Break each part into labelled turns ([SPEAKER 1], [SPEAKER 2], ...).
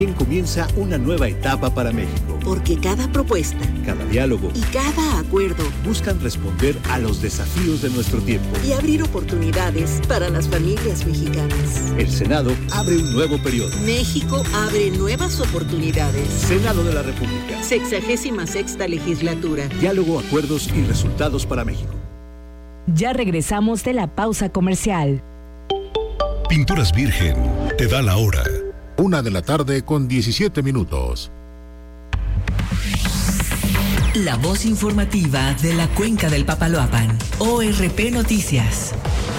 [SPEAKER 1] Comienza una nueva etapa para México.
[SPEAKER 2] Porque cada propuesta,
[SPEAKER 1] cada diálogo
[SPEAKER 2] y cada acuerdo
[SPEAKER 1] buscan responder a los desafíos de nuestro tiempo
[SPEAKER 2] y abrir oportunidades para las familias mexicanas.
[SPEAKER 1] El Senado abre un nuevo periodo.
[SPEAKER 2] México abre nuevas oportunidades.
[SPEAKER 1] Senado de la República.
[SPEAKER 2] 66ª legislatura.
[SPEAKER 1] Diálogo, acuerdos y resultados para México.
[SPEAKER 3] Ya regresamos de la pausa comercial.
[SPEAKER 4] Pinturas Virgen te da la hora.
[SPEAKER 5] 1:17 p.m.
[SPEAKER 6] La voz informativa de la Cuenca del Papaloapan. ORP Noticias.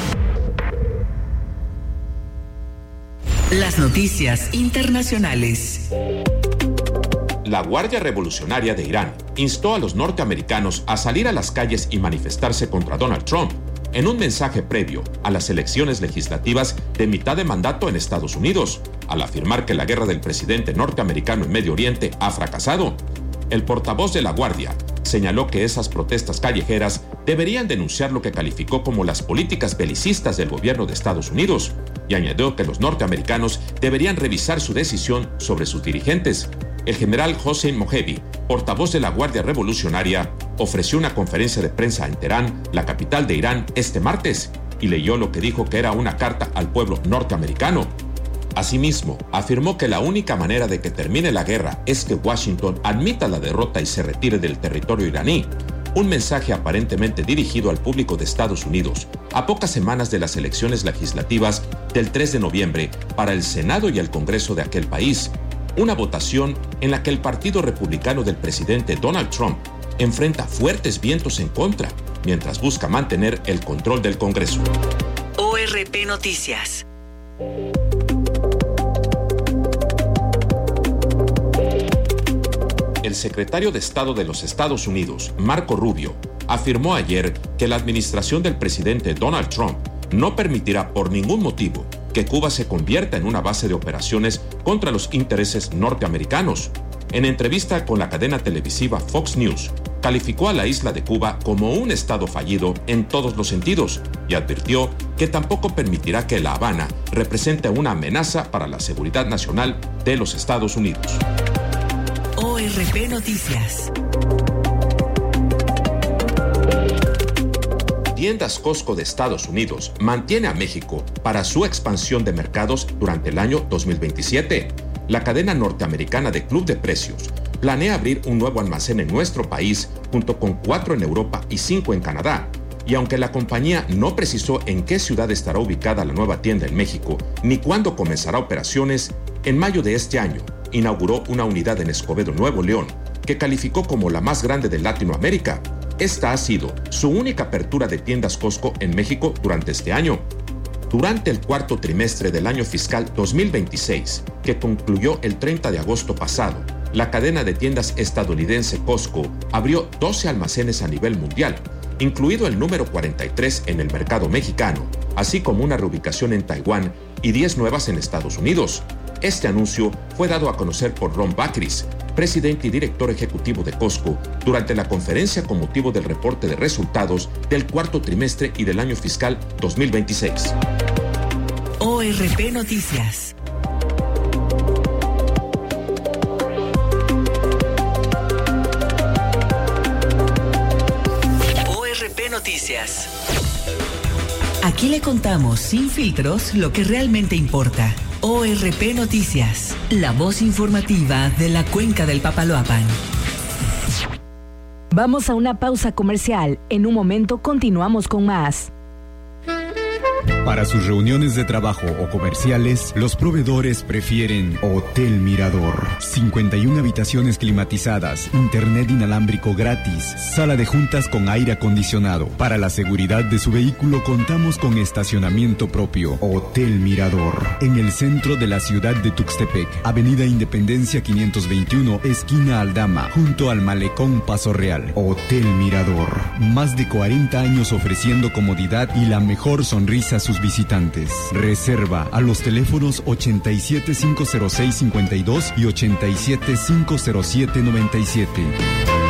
[SPEAKER 6] Las noticias internacionales.
[SPEAKER 7] La Guardia Revolucionaria de Irán instó a los norteamericanos a salir a las calles y manifestarse contra Donald Trump en un mensaje previo a las elecciones legislativas de mitad de mandato en Estados Unidos, al afirmar que la guerra del presidente norteamericano en Medio Oriente ha fracasado. El portavoz de la Guardia señaló que esas protestas callejeras deberían denunciar lo que calificó como las políticas belicistas del gobierno de Estados Unidos y añadió que los norteamericanos deberían revisar su decisión sobre sus dirigentes. El general Hossein Mohebi, portavoz de la Guardia Revolucionaria, ofreció una conferencia de prensa en Teherán, la capital de Irán, este martes, y leyó lo que dijo que era una carta al pueblo norteamericano. Asimismo, afirmó que la única manera de que termine la guerra es que Washington admita la derrota y se retire del territorio iraní. Un mensaje aparentemente dirigido al público de Estados Unidos, a pocas semanas de las elecciones legislativas del 3 de noviembre para el Senado y el Congreso de aquel país. Una votación en la que el Partido Republicano del presidente Donald Trump enfrenta fuertes vientos en contra, mientras busca mantener el control del Congreso.
[SPEAKER 6] ORP Noticias.
[SPEAKER 7] El secretario de Estado de los Estados Unidos, Marco Rubio, afirmó ayer que la administración del presidente Donald Trump no permitirá por ningún motivo que Cuba se convierta en una base de operaciones contra los intereses norteamericanos. En entrevista con la cadena televisiva Fox News, calificó a la isla de Cuba como un estado fallido en todos los sentidos y advirtió que tampoco permitirá que La Habana represente una amenaza para la seguridad nacional de los Estados Unidos.
[SPEAKER 6] ORP Noticias.
[SPEAKER 7] Tiendas Costco de Estados Unidos mantiene a México para su expansión de mercados durante el año 2027. La cadena norteamericana de Club de Precios planea abrir un nuevo almacén en nuestro país, junto con 4 en Europa y 5 en Canadá. Y aunque la compañía no precisó en qué ciudad estará ubicada la nueva tienda en México, ni cuándo comenzará operaciones, en mayo de este año inauguró una unidad en Escobedo, Nuevo León, que calificó como la más grande de Latinoamérica. Esta ha sido su única apertura de tiendas Costco en México durante este año. Durante el cuarto trimestre del año fiscal 2026, que concluyó el 30 de agosto pasado, la cadena de tiendas estadounidense Costco abrió 12 almacenes a nivel mundial, incluido el número 43 en el mercado mexicano, así como una reubicación en Taiwán y 10 nuevas en Estados Unidos. Este anuncio fue dado a conocer por Ron Bakris, presidente y director ejecutivo de Costco, durante la conferencia con motivo del reporte de resultados del cuarto trimestre y del año fiscal 2026.
[SPEAKER 6] ORP Noticias. ORP Noticias. Aquí le contamos sin filtros lo que realmente importa. ORP Noticias, la voz informativa de la Cuenca del Papaloapan.
[SPEAKER 3] Vamos a una pausa comercial. En un momento continuamos con más.
[SPEAKER 8] Para sus reuniones de trabajo o comerciales, los proveedores prefieren Hotel Mirador. 51 habitaciones climatizadas, internet inalámbrico gratis, sala de juntas con aire acondicionado. Para la seguridad de su vehículo contamos con estacionamiento propio. Hotel Mirador, en el centro de la ciudad de Tuxtepec, Avenida Independencia 521, esquina Aldama, junto al Malecón Paso Real. Hotel Mirador, más de 40 años ofreciendo comodidad y la mejor sonrisa a sus visitantes. Reserva a los teléfonos 87-506-52 y 87-507-97.